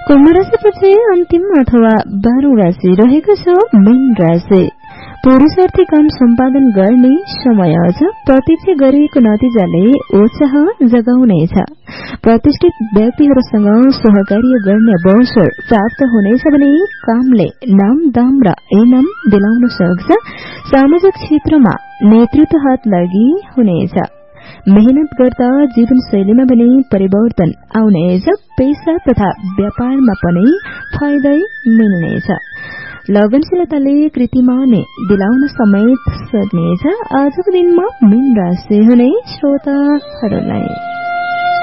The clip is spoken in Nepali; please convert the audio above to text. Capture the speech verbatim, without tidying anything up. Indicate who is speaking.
Speaker 1: कुम्भ राशिपछि अन्तिम अथवा बाह्रौं राशि रहेको छ मीन राशि। पुरुषार्थी काम सम्पादन गर्ने समय छ। प्रत्यक्ष गरिएको नतिजाले उत्साह जगाउनेछ। प्रतिष्ठित व्यक्तिहरूसँग सहकार्य गर्ने अवसर प्राप्त हुनेछ भने कामले नाम दाम र इनाम दिलाउन सक्छ। सामाजिक क्षेत्रमा नेतृत्व हात लागि हुनेछ। मेहनत गर्दा जीवनशैलीमा पनि परिवर्तन आउनेछ। पेशा तथा व्यापारमा पनि फाइदै मिल्नेछ। लगनशीलताले कृतिमाने दिलाउन समेत सक्नेछ। आजको दिनमा मीन राशि हुने श्रोताहरूलाई